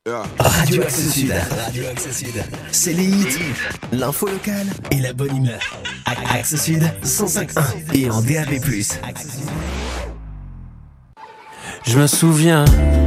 Radio Axe Sud. Radio Axe Sud. C'est les hits, l'info locale et la bonne humeur. Axe Sud 105.1 et en DAB+. Je me souviens